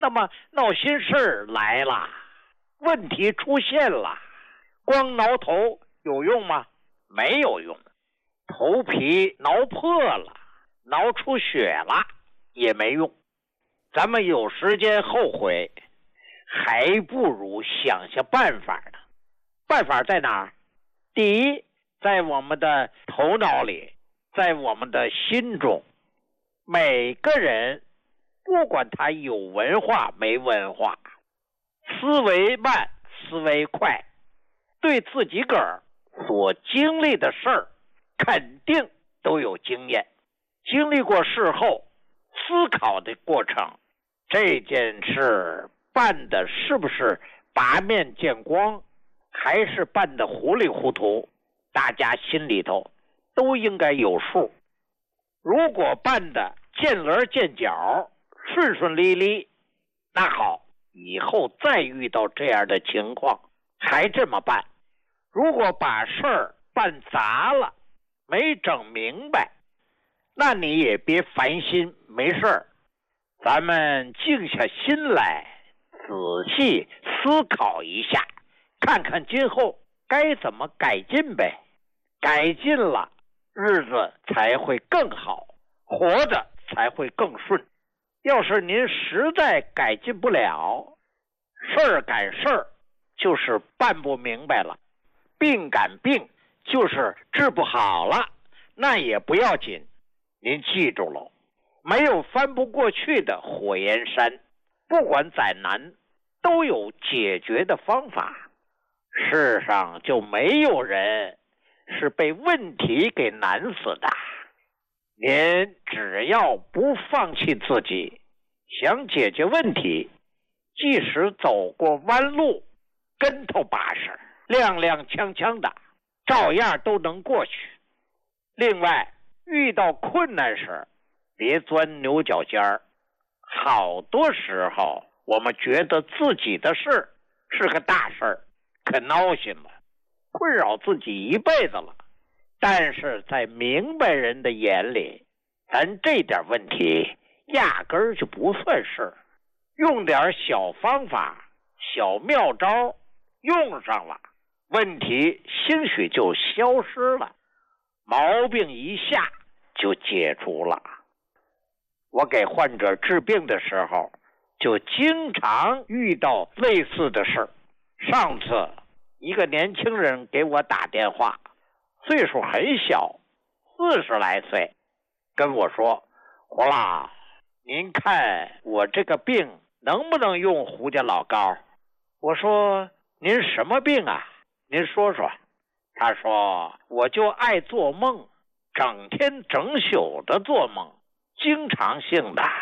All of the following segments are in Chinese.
那么闹心事儿来了，问题出现了，光挠头有用吗？没有用。头皮挠破了，挠出血了也没用。咱们有时间后悔，还不如想想办法呢。办法在哪儿？第一，在我们的头脑里，在我们的心中。每个人不管他有文化没文化，思维慢思维快，对自己个儿所经历的事儿肯定都有经验。经历过事后思考的过程，这件事办的是不是拔面见光，还是办的糊里糊涂，大家心里头都应该有数。如果办的见棱见角，顺顺利利，那好，以后再遇到这样的情况还这么办。如果把事儿办砸了，没整明白，那你也别烦心，没事儿，咱们静下心来仔细思考一下，看看今后该怎么改进呗。改进了，日子才会更好，活着才会更顺。要是您实在改进不了，事儿赶事儿，就是办不明白了，病赶病，就是治不好了，那也不要紧。您记住了，没有翻不过去的火焰山，不管再难，都有解决的方法。世上就没有人是被问题给难死的。您只要不放弃自己，想解决问题，即使走过弯路，跟头把式，踉踉跄跄的，照样都能过去。另外，遇到困难时，别钻牛角尖儿。好多时候，我们觉得自己的事是个大事儿，可闹心了，困扰自己一辈子了。但是在明白人的眼里，咱这点问题压根儿就不算事。用点小方法、小妙招用上了，问题兴许就消失了，毛病一下就解除了。我给患者治病的时候，就经常遇到类似的事。上次一个年轻人给我打电话，岁数很小，40来岁，跟我说：胡老，您看我这个病能不能用胡家老膏？我说：您什么病啊？您说说。他说：我就爱做梦，整天整宿的做梦，经常性的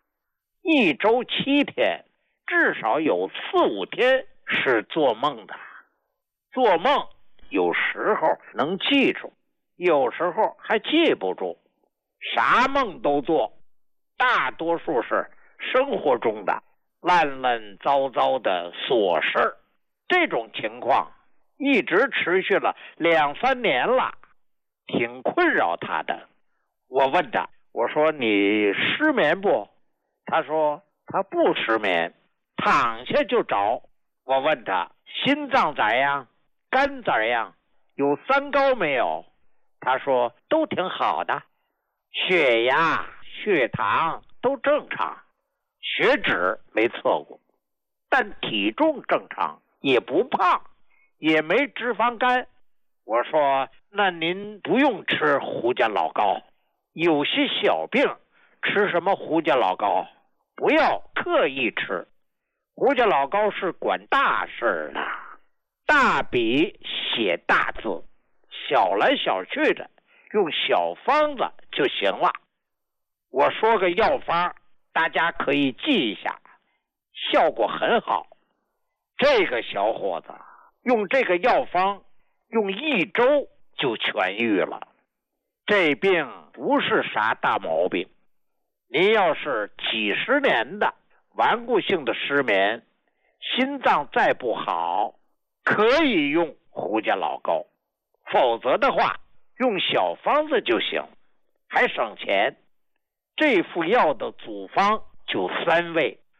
，1周7天，至少有4、5天是做梦的。做梦有时候能记住，有时候还记不住，啥梦都做，大多数是生活中的乱乱糟糟的琐事。这种情况一直持续了2、3年了，挺困扰他的。我问他，我说你失眠不？他说他不失眠，躺下就着。我问他心脏咋样？肝咋样？有3高没有？他说都挺好的，血压、血糖都正常，血脂没测过，但体重正常，也不胖，也没脂肪肝。我说那您不用吃胡家老膏，有些小病吃什么胡家老膏？不要刻意吃，胡家老膏是管大事的，大笔写大字，小来小去的，用小方子就行了。我说个药方，大家可以记一下，效果很好。这个小伙子用这个药方，用1周就痊愈了。这病不是啥大毛病，您要是几十年的顽固性的失眠，心脏再不好，可以用胡家老膏，否则的话用小方子就行，还省钱。这副药的组方就3味，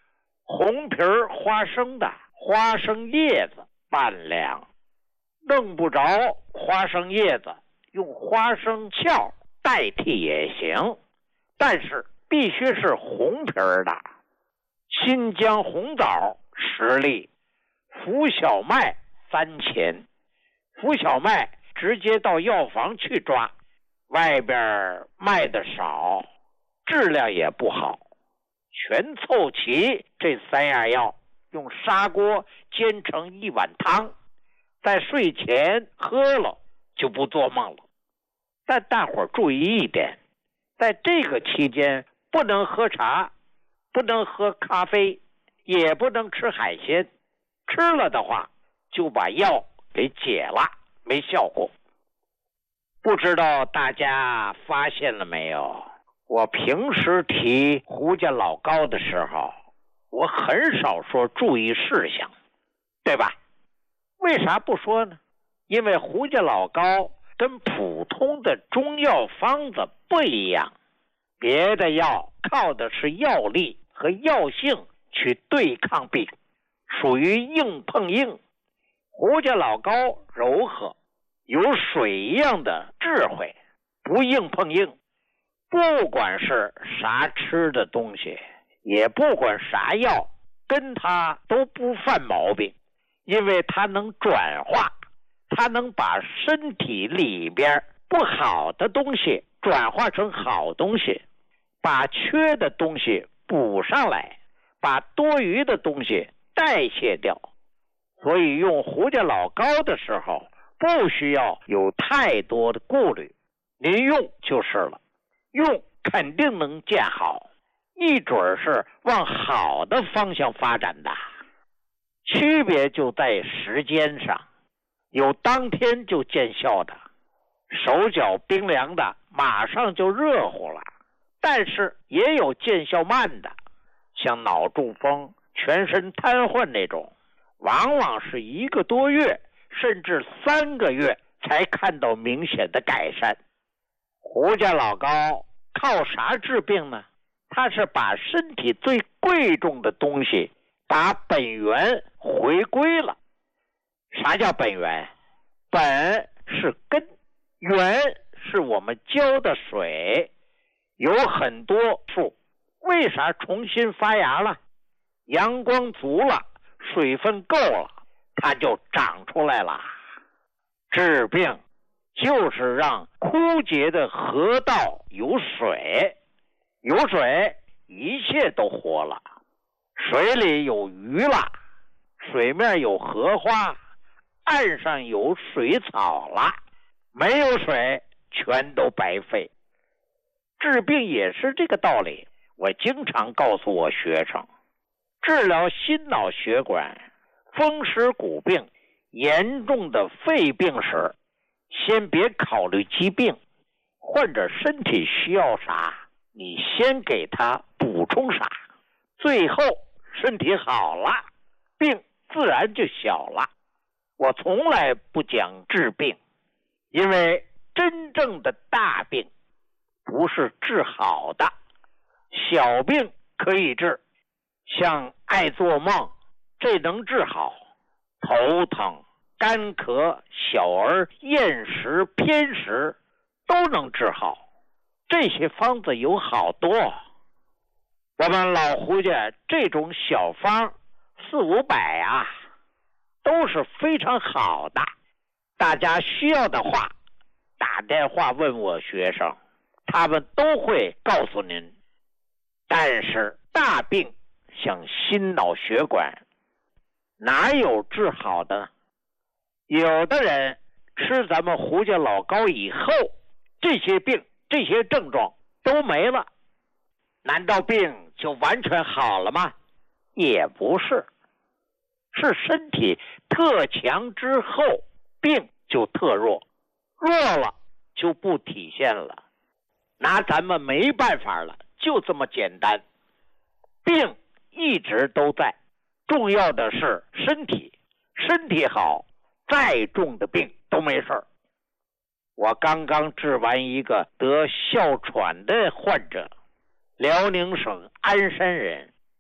红皮花生的花生叶子拌凉，弄不着花生叶子，用花生壳代替也行，但是必须是红皮的。新疆红枣10粒，浮小麦3钱。浮小麦直接到药房去抓，外边卖的少，质量也不好。全凑齐这3样药，用砂锅煎成1碗汤，在睡前喝了就不做梦了。但大伙儿注意一点，在这个期间不能喝茶，不能喝咖啡，也不能吃海鲜，吃了的话就把药给解了，没效果。不知道大家发现了没有，我平时提胡家老高的时候，我很少说注意事项，对吧？为啥不说呢？因为胡家老高跟普通的中药方子不一样，别的药靠的是药力和药性去对抗病，属于硬碰硬。胡家老高柔和，有水一样的智慧，不硬碰硬。不管是啥吃的东西，也不管啥药，跟他都不犯毛病，因为他能转化，他能把身体里边不好的东西转化成好东西，把缺的东西补上来，把多余的东西代谢掉。所以用胡家老高的时候，不需要有太多的顾虑，您用就是了，用肯定能见好，一准是往好的方向发展的。区别就在时间上，有当天就见效的，手脚冰凉的马上就热乎了，但是也有见效慢的，像脑中风、全身瘫痪那种，往往是1个多月甚至3个月才看到明显的改善。胡家老高靠啥治病呢？他是把身体最贵重的东西把本源回归了。啥叫本源？本是根，源是我们浇的水。有很多树为啥重新发芽了？阳光足了，水分够了，它就长出来了。治病就是让枯竭的河道有水，有水一切都活了。水里有鱼了，水面有荷花，岸上有水草了，没有水全都白费。治病也是这个道理。我经常告诉我学生，治疗心脑血管、风湿骨病、严重的肺病时，先别考虑疾病，患者身体需要啥，你先给他补充啥，最后身体好了，病自然就小了。我从来不讲治病，因为真正的大病不是治好的，小病可以治，像爱做梦，这能治好；头疼、干咳、小儿厌食、偏食都能治好。这些方子有好多，我们老胡家这种小方400-500啊，都是非常好的。大家需要的话，打电话问我学生，他们都会告诉您。但是大病像心脑血管，哪有治好的呢？有的人吃咱们胡家老高以后，这些病、这些症状都没了，难道病就完全好了吗？也不是，是身体特强之后，病就特弱，弱了就不体现了，拿咱们没办法了，就这么简单。病一直都在，重要的是身体，身体好，再重的病都没事儿。我刚刚治完一个得哮喘的患者，辽宁省鞍山人，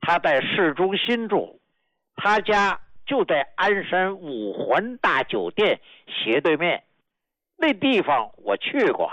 他在市中心住，他家就在鞍山五环大酒店斜对面。那地方我去过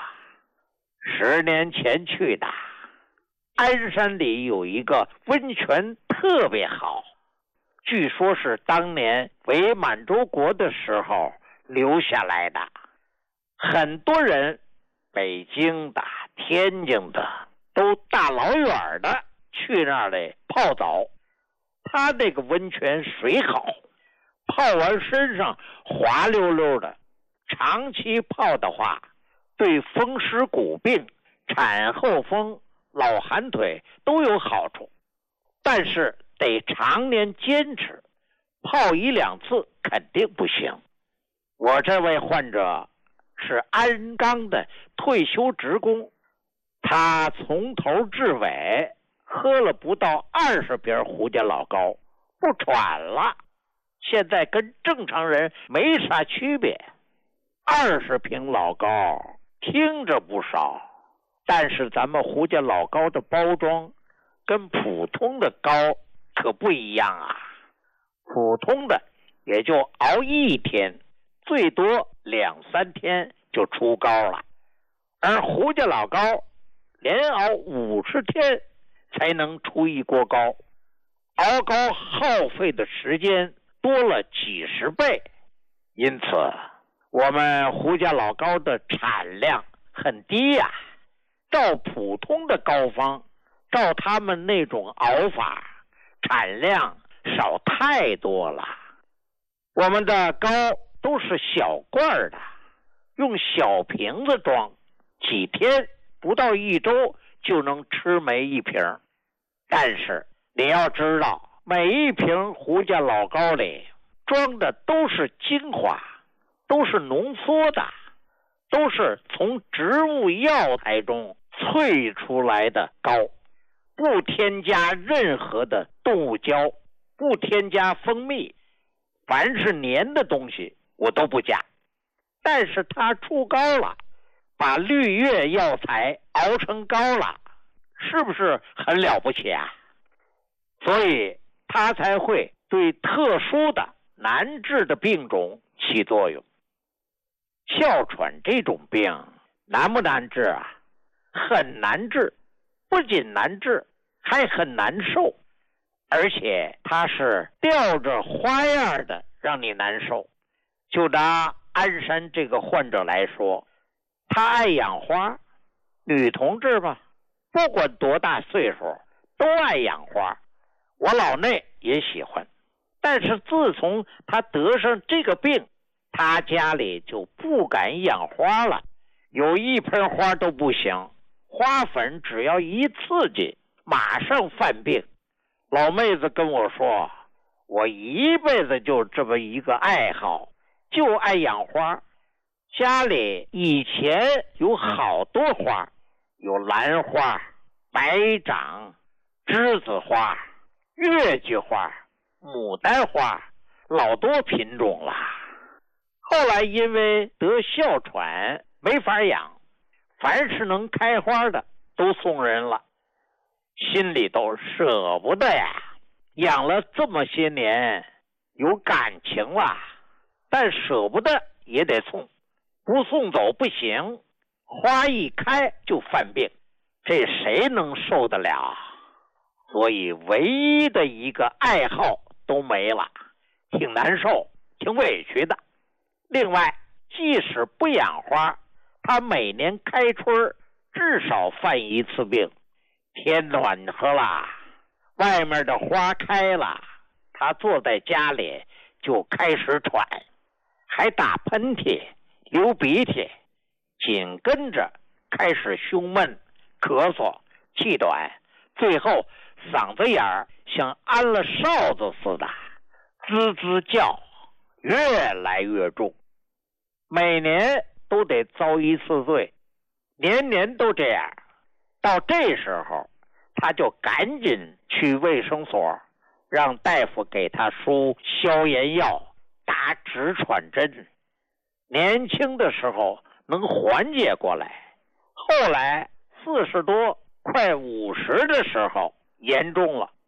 ，10年前去的。鞍山里有一个温泉特别好，据说是当年伪满洲国的时候留下来的。很多人北京的、天津的都大老远的去那里泡澡。他那个温泉水好，泡完身上滑溜溜的，长期泡的话对风湿骨病、产后风、老寒腿都有好处，但是得常年坚持，泡1、2次肯定不行。我这位患者是鞍钢的退休职工，他从头至尾喝了不到20瓶胡家老高，不喘了，现在跟正常人没啥区别。20瓶老高听着不少，但是咱们胡家老高的包装跟普通的高可不一样啊。普通的也就熬1天，最多2、3天就出高了，而胡家老高连熬50天才能出一锅高，熬高耗费的时间多了几十倍。因此我们胡家老高的产量很低呀，照普通的膏方，照他们那种熬法，产量少太多了。我们的膏都是小罐的，用小瓶子装，几天不到1周就能吃没1瓶。但是你要知道，每一瓶胡家老高里装的都是精华，都是浓缩的，都是从植物药材中萃出来的膏，不添加任何的动物胶，不添加蜂蜜，凡是粘的东西我都不加。但是它出膏了，把绿叶药材熬成膏了，是不是很了不起啊？所以它才会对特殊的难治的病种起作用。哮喘这种病难不难治啊？很难治，不仅难治，还很难受，而且它是吊着花样的让你难受。就拿鞍山这个患者来说，他爱养花，女同志嘛，不管多大岁数都爱养花，我老内也喜欢。但是自从他得上这个病，他家里就不敢养花了，有1盆花都不行，花粉只要一刺激马上犯病。老妹子跟我说，我一辈子就这么一个爱好，就爱养花。家里以前有好多花，有兰花、白掌、栀子花、月季花、牡丹花，老多品种了。后来因为得哮喘没法养，凡是能开花的都送人了，心里都舍不得呀。养了这么些年，有感情了，但舍不得也得送，不送走不行，花一开就犯病，这谁能受得了？所以唯一的一个爱好都没了，挺难受，挺委屈的。另外，即使不养花，他每年开春至少犯1次病。天暖和了，外面的花开了，他坐在家里就开始喘，还打喷嚏、流鼻涕，紧跟着开始胸闷、咳嗽、气短，最后嗓子眼儿像安了哨子似的，吱吱叫，越来越重。每年都得遭1次罪，年年都这样。到这时候，他就赶紧去卫生所，让大夫给他输消炎药，打止喘针。年轻的时候能缓解过来，后来40多快50的时候严重了，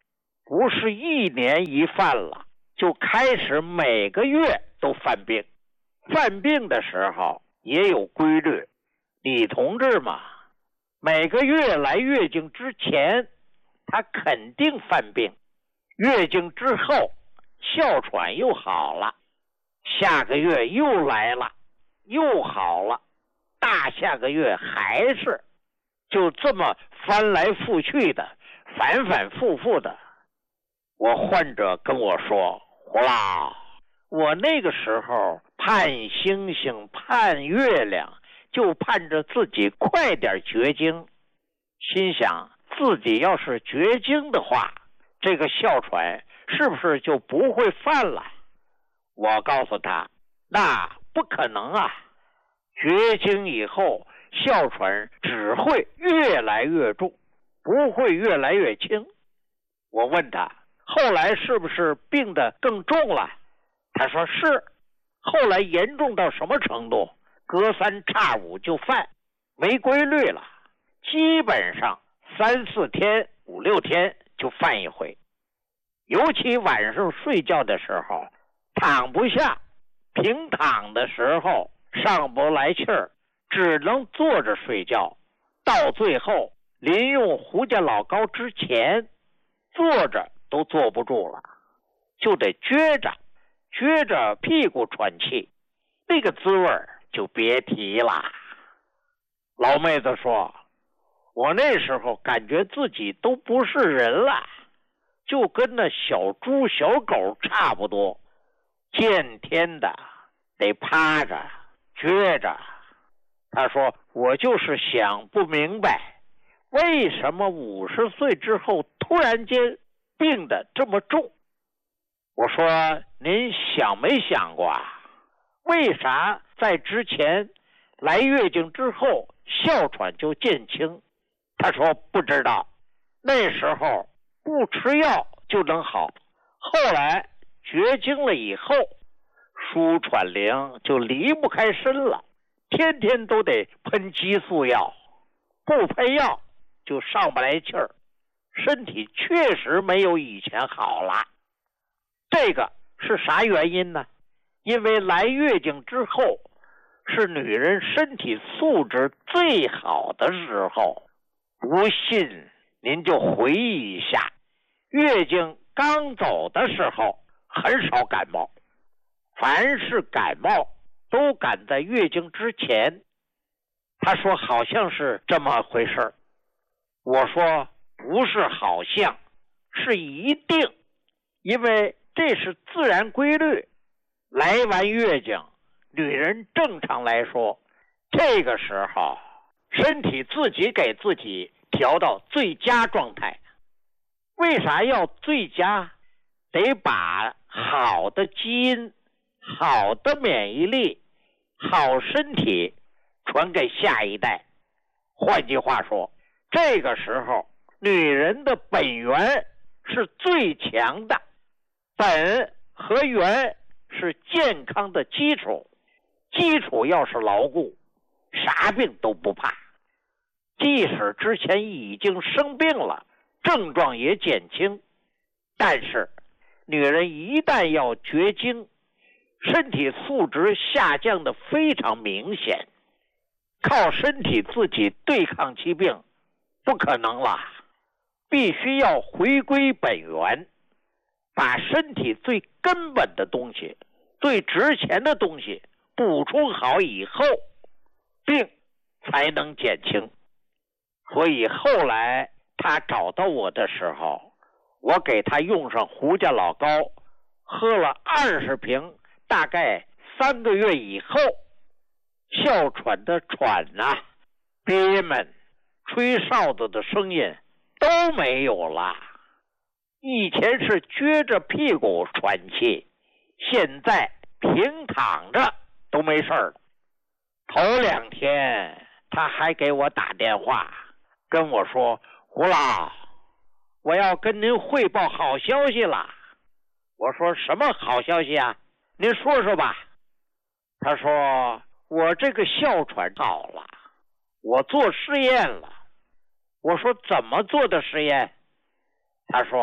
不是一年一犯了，就开始每个月都犯病。犯病的时候也有规律，李同志嘛，每个月来月经之前他肯定犯病，月经之后哮喘又好了，下个月又来了又好了，大下个月还是，就这么翻来覆去的，反反复复的。我患者跟我说，胡老，我那个时候盼星星盼月亮，就盼着自己快点绝经，心想自己要是绝经的话，这个哮喘是不是就不会犯了？我告诉他，那不可能啊，绝经以后哮喘只会越来越重，不会越来越轻。我问他，后来是不是病得更重了？他说是，后来严重到什么程度？隔三差五就犯，没规律了，基本上3、4天、5、6天就犯一回。尤其晚上睡觉的时候，躺不下，平躺的时候上不来气儿，只能坐着睡觉。到最后临用胡家老膏之前，坐着都坐不住了，就得撅着屁股喘气，那个滋味就别提了。老妹子说，我那时候感觉自己都不是人了，就跟那小猪小狗差不多，见天的得趴着撅着。他说，我就是想不明白，为什么50岁之后突然间病得这么重。我说，您想没想过啊，为啥在之前来月经之后哮喘就减轻？他说不知道，那时候不吃药就能好，后来绝经了以后，舒喘灵就离不开身了，天天都得喷激素药，不喷药就上不来气儿，身体确实没有以前好了。这个是啥原因呢？因为来月经之后是女人身体素质最好的时候。不信您就回忆一下，月经刚走的时候很少感冒，凡是感冒都赶在月经之前。他说好像是这么回事。我说不是好像，是一定，因为这是自然规律。来完月经，女人正常来说，这个时候身体自己给自己调到最佳状态。为啥要最佳？得把好的基因、好的免疫力、好身体传给下一代。换句话说，这个时候女人的本源是最强的，本和源是健康的基础，基础要是牢固，啥病都不怕。即使之前已经生病了，症状也减轻，但是女人一旦要绝经，身体素质下降的非常明显，靠身体自己对抗疾病不可能了，必须要回归本源，把身体最根本的东西、最值钱的东西补充好以后，病才能减轻。所以后来他找到我的时候，我给他用上胡家老膏，喝了20瓶，大概3个月以后，哮喘的喘啊、憋闷、吹哨子的声音都没有了。以前是撅着屁股喘气，现在平躺着都没事了。头2天他还给我打电话跟我说，胡老，我要跟您汇报好消息了。我说什么好消息啊？您说说吧。他说我这个哮喘好了，我做实验了。我说怎么做的实验？他说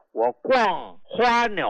我逛花鸟